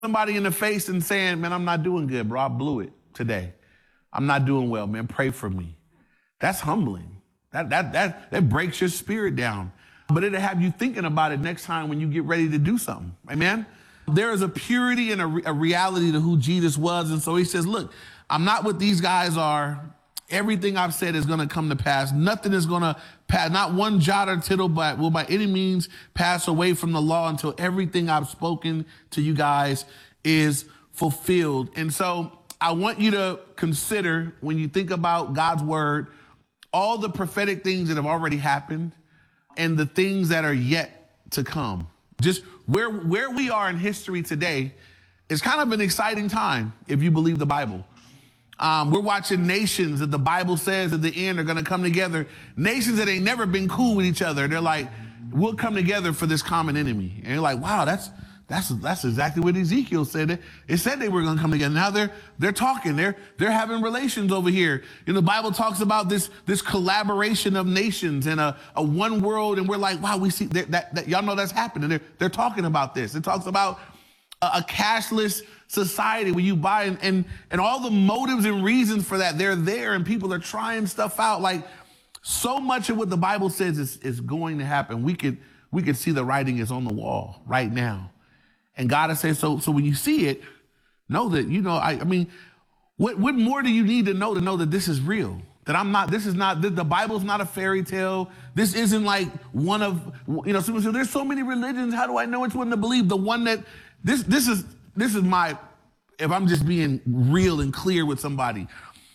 Somebody in the face and saying, man, I'm not doing good, bro. I blew it today. I'm not doing well, man. Pray for me. That's humbling. That breaks your spirit down. But it'll have you thinking about it next time when you get ready to do something. Amen? There is a purity and a reality to who Jesus was. And so he says, look, I'm not what these guys are. Everything I've said is going to come to pass. Nothing is going to pass. Not one jot or tittle will by any means pass away from the law until everything I've spoken to you guys is fulfilled. And so I want you to consider, when you think about God's word, all the prophetic things that have already happened and the things that are yet to come. Just where we are in history today is kind of an exciting time if you believe the Bible. We're watching nations that the Bible says at the end are going to come together. Nations that ain't never been cool with each other. They're like, we'll come together for this common enemy. And you're like, wow, that's exactly what Ezekiel said. It said they were going to come together. Now they're talking. They're having relations over here. You know, the Bible talks about this collaboration of nations and a one world. And we're like, wow, we see that y'all know that's happening. They're talking about this. It talks about a cashless society where you buy and all the motives and reasons for that, they're there and people are trying stuff out. Like, so much of what the Bible says is going to happen. We could see the writing is on the wall right now. And God has said, so when you see it, know that, you know, I mean, what more do you need to know that this is real? That the Bible's not a fairy tale. This isn't like one of, you know, someone says, there's so many religions. How do I know which one to believe? The one that, this is my, if I'm just being real and clear with somebody,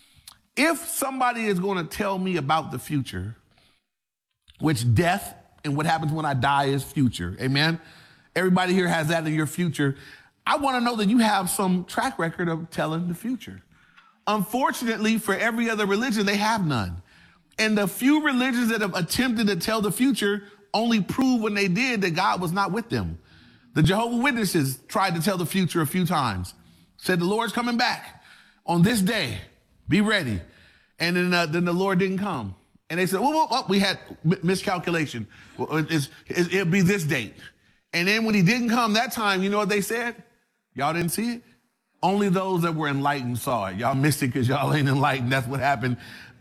if somebody is going to tell me about the future, which death and what happens when I die is future, amen? Everybody here has that in your future. I want to know that you have some track record of telling the future. Unfortunately, for every other religion, they have none. And the few religions that have attempted to tell the future only prove when they did that God was not with them. The Jehovah's Witnesses tried to tell the future a few times. Said the Lord's coming back on this day. Be ready. And then the Lord didn't come. And they said, well, we had miscalculation. It'll be this date. And then when he didn't come that time, you know what they said? Y'all didn't see it? Only those that were enlightened saw it. Y'all missed it because y'all ain't enlightened. That's what happened.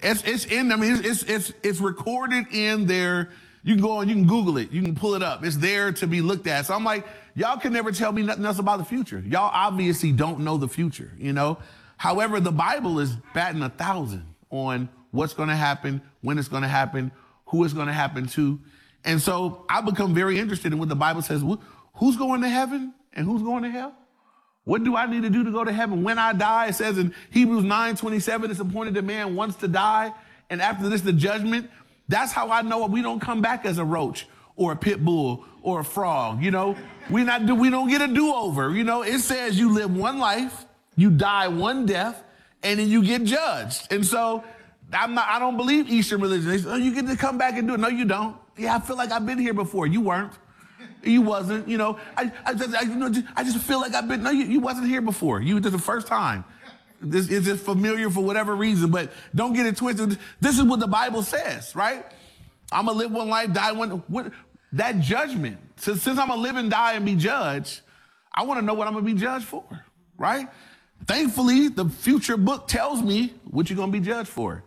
It's recorded in there. You can go and you can Google it. You can pull it up. It's there to be looked at. So I'm like, y'all can never tell me nothing else about the future. Y'all obviously don't know the future, you know? However, the Bible is batting 1,000 on what's going to happen, when it's going to happen, who it's going to happen to. And so I become very interested in what the Bible says. Who's going to heaven and who's going to hell? What do I need to do to go to heaven? When I die, it says in Hebrews 9:27, it's appointed that man wants to die. And after this, the judgment. That's how I know we don't come back as a roach or a pit bull or a frog. You know, we don't get a do-over. You know, it says you live one life, you die one death, and then you get judged. And so I don't believe Eastern religion. They say, oh, you get to come back and do it. No, you don't. Yeah, I feel like I've been here before. You weren't. You wasn't. You know, I just feel like I've been. No, you wasn't here before. You did the first time. This is just familiar for whatever reason, but don't get it twisted. This is what the Bible says, right? I'm going to live one life, die one. That judgment. Since I'm going to live and die and be judged, I want to know what I'm going to be judged for, right? Thankfully, the future book tells me what you're going to be judged for.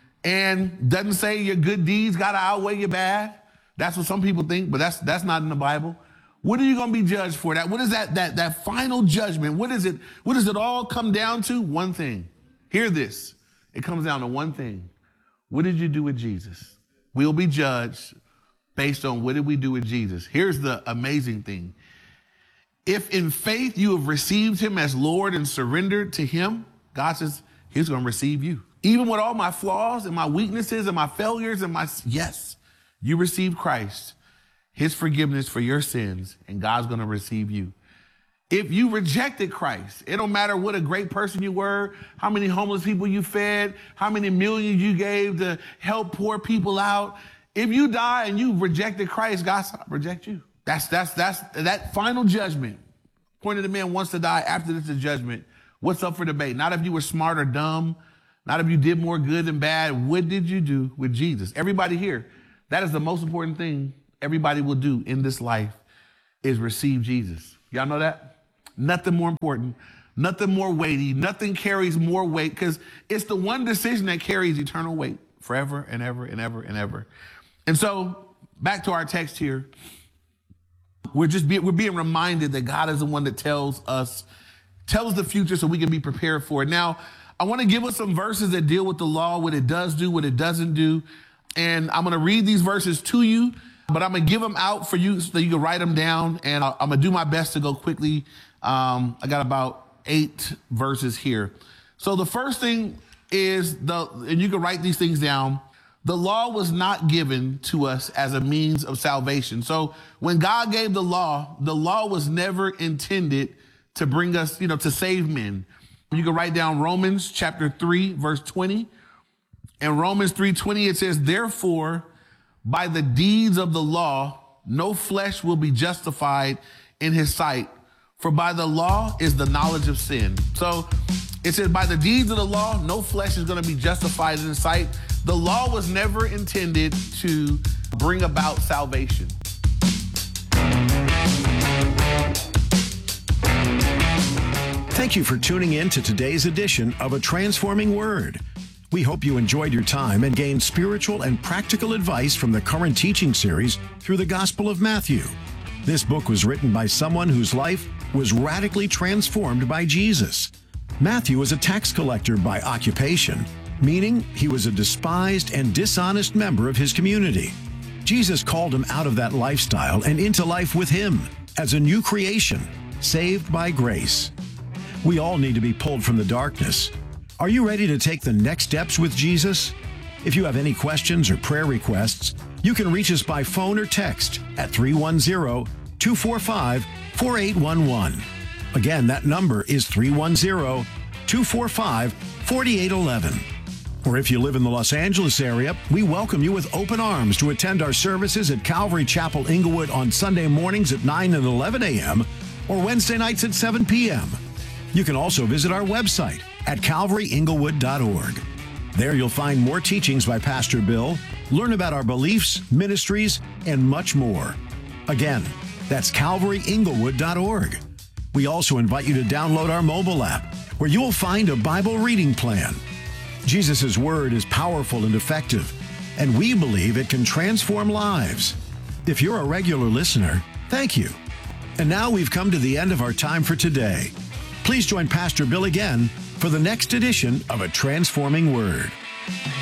And doesn't say your good deeds got to outweigh your bad. That's what some people think, but that's not in the Bible. What are you going to be judged for? What is that final judgment? What is it? What does it all come down to? One thing. Hear this. It comes down to one thing. What did you do with Jesus? We'll be judged based on what did we do with Jesus. Here's the amazing thing. If in faith you have received him as Lord and surrendered to him, God says he's going to receive you. Even with all my flaws and my weaknesses and my failures and yes, you received Christ. His forgiveness for your sins, and God's going to receive you. If you rejected Christ, it don't matter what a great person you were, how many homeless people you fed, how many millions you gave to help poor people out. If you die and you rejected Christ, God's not reject you. That's that final judgment. Point of the man wants to die. After this is judgment. What's up for debate? Not if you were smart or dumb, not if you did more good than bad. What did you do with Jesus? Everybody here, that is the most important thing everybody will do in this life is receive Jesus. Y'all know that? nothing more important, nothing more weighty, nothing carries more weight, because it's the one decision that carries eternal weight forever and ever and ever and ever. And so back to our text here, we're being reminded that God is the one that tells the future so we can be prepared for it. Now, I want to give us some verses that deal with the law, what it does do, what it doesn't do. And I'm going to read these verses to you, but I'm going to give them out for you so that you can write them down. And I'm going to do my best to go quickly. I got about 8 verses here. So the first thing is and you can write these things down. The law was not given to us as a means of salvation. So when God gave the law was never intended to bring us, to save men. You can write down Romans chapter 3, verse 20. In Romans 3:20, it says, therefore, by the deeds of the law, no flesh will be justified in his sight. For by the law is the knowledge of sin. So it says, by the deeds of the law, no flesh is going to be justified in his sight. The law was never intended to bring about salvation. Thank you for tuning in to today's edition of A Transforming Word. We hope you enjoyed your time and gained spiritual and practical advice from the current teaching series through the Gospel of Matthew. This book was written by someone whose life was radically transformed by Jesus. Matthew was a tax collector by occupation, meaning he was a despised and dishonest member of his community. Jesus called him out of that lifestyle and into life with him as a new creation, saved by grace. We all need to be pulled from the darkness. Are you ready to take the next steps with Jesus? If you have any questions or prayer requests, you can reach us by phone or text at 310-245-4811. Again, that number is 310-245-4811. Or if you live in the Los Angeles area, we welcome you with open arms to attend our services at Calvary Chapel Inglewood on Sunday mornings at 9 and 11 a.m. or Wednesday nights at 7 p.m. You can also visit our website at calvaryinglewood.org. There you'll find more teachings by Pastor Bill, learn about our beliefs, ministries, and much more. Again, that's calvaryinglewood.org. We also invite you to download our mobile app, where you will find a Bible reading plan. Jesus' Word is powerful and effective, and we believe it can transform lives. If you're a regular listener, thank you. And now we've come to the end of our time for today. Please join Pastor Bill again for the next edition of A Transforming Word.